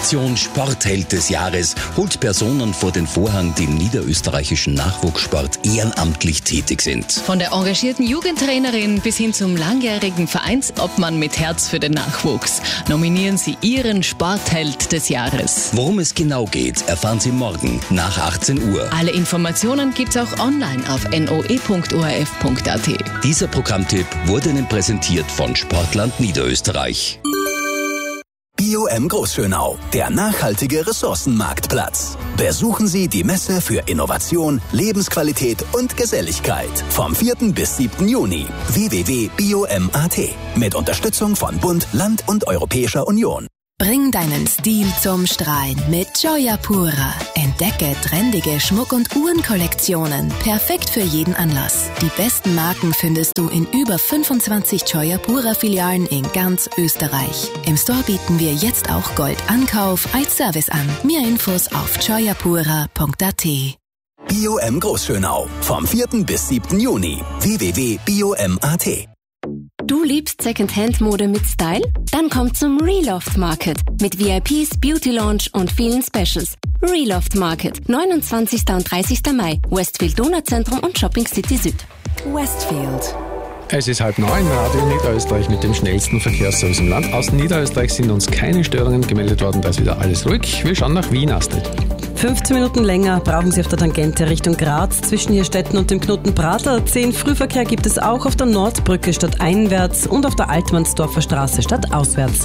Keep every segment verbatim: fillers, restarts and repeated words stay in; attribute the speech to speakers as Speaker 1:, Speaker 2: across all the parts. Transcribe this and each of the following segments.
Speaker 1: Aktion Sportheld des Jahres holt Personen vor den Vorhang, die im niederösterreichischen Nachwuchssport ehrenamtlich tätig sind.
Speaker 2: Von der engagierten Jugendtrainerin bis hin zum langjährigen Vereinsobmann mit Herz für den Nachwuchs nominieren sie ihren Sportheld des Jahres.
Speaker 1: Worum es genau geht, erfahren Sie morgen nach achtzehn Uhr.
Speaker 2: Alle Informationen gibt's auch online auf n o e punkt o r f punkt a t.
Speaker 1: Dieser Programmtipp wurde Ihnen präsentiert von Sportland Niederösterreich.
Speaker 3: Bio-M Großschönau, der nachhaltige Ressourcenmarktplatz. Besuchen Sie die Messe für Innovation, Lebensqualität und Geselligkeit vom vierten bis siebten Juni. w w w punkt bio m punkt a t mit Unterstützung von Bund, Land und Europäischer Union.
Speaker 4: Bring deinen Stil zum Strahlen mit Joyapura. Entdecke trendige Schmuck- und Uhrenkollektionen. Perfekt für jeden Anlass. Die besten Marken findest du in über fünfundzwanzig Joyapura-Filialen in ganz Österreich. Im Store bieten wir jetzt auch Goldankauf als Service an. Mehr Infos auf joyapura punkt a t.
Speaker 3: Bio-M Großschönau vom vierten bis siebten Juni. w w w punkt bio m punkt a t.
Speaker 5: Du liebst Secondhand-Mode mit Style? Dann komm zum Reloft Market mit V I Ps, Beauty Lounge und vielen Specials. Reloft Market, neunundzwanzigsten und dreißigsten Mai, Westfield Donauzentrum und Shopping City Süd.
Speaker 4: Westfield.
Speaker 6: Es ist halb neun, Radio Niederösterreich mit dem schnellsten Verkehrsservice im Land. Aus Niederösterreich sind uns keine Störungen gemeldet worden, da ist wieder alles ruhig. Wir schauen nach Wien, Astrid.
Speaker 7: fünfzehn Minuten länger brauchen Sie auf der Tangente Richtung Graz zwischen Hirstetten und dem Knoten Prater. zehn Frühverkehr gibt es auch auf der Nordbrücke stadteinwärts und auf der Altmannsdorfer Straße stadtauswärts.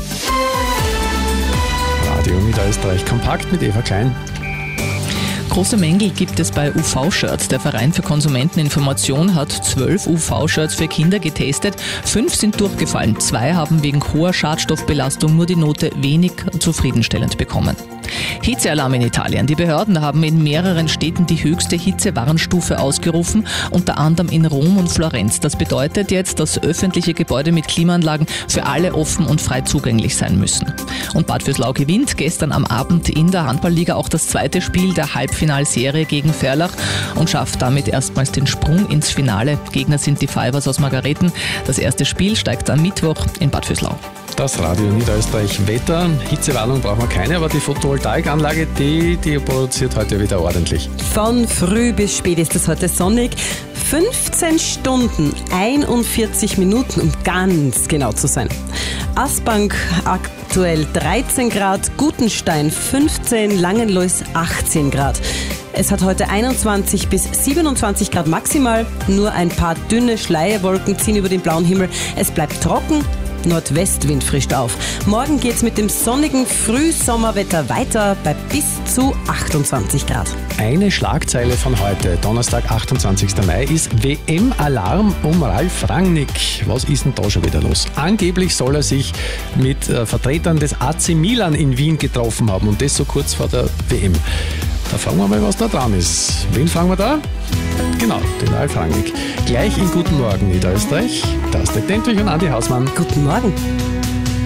Speaker 6: Radio Niederösterreich kompakt mit Eva Klein.
Speaker 8: Große Mängel gibt es bei U V-Shirts. Der Verein für Konsumenteninformation hat zwölf U V-Shirts für Kinder getestet. Fünf sind durchgefallen. Zwei haben wegen hoher Schadstoffbelastung nur die Note wenig zufriedenstellend bekommen. Hitzealarm in Italien. Die Behörden haben in mehreren Städten die höchste Hitzewarnstufe ausgerufen, unter anderem in Rom und Florenz. Das bedeutet jetzt, dass öffentliche Gebäude mit Klimaanlagen für alle offen und frei zugänglich sein müssen. Und Bad Vöslau gewinnt gestern am Abend in der Handballliga auch das zweite Spiel der Halbfinalserie gegen Ferlach und schafft damit erstmals den Sprung ins Finale. Gegner sind die Fivers aus Margareten. Das erste Spiel steigt am Mittwoch in Bad Vöslau.
Speaker 6: Das Radio Niederösterreich Wetter. Hitzewarnung brauchen wir keine, aber die Photovoltaikanlage, die, die produziert heute wieder ordentlich.
Speaker 7: Von früh bis spät ist es heute sonnig. fünfzehn Stunden, einundvierzig Minuten, um ganz genau zu sein. Asbank aktuell dreizehn Grad, Gutenstein fünfzehn, Langenlois achtzehn Grad. Es hat heute einundzwanzig bis siebenundzwanzig Grad maximal. Nur ein paar dünne Schleierwolken ziehen über den blauen Himmel. Es bleibt trocken. Nordwestwind frischt auf. Morgen geht's mit dem sonnigen Frühsommerwetter weiter bei bis zu achtundzwanzig Grad.
Speaker 6: Eine Schlagzeile von heute, Donnerstag, achtundzwanzigsten Mai, ist W M-Alarm um Ralf Rangnick. Was ist denn da schon wieder los? Angeblich soll er sich mit äh, Vertretern des A C Milan in Wien getroffen haben und das so kurz vor der W M. Da fragen wir mal, was da dran ist. Wen fragen wir da? Genau, den Ralf Rangnick. Gleich in Guten Morgen Niederösterreich. Da ist der Dentwich und Andi Hausmann.
Speaker 7: Guten Morgen.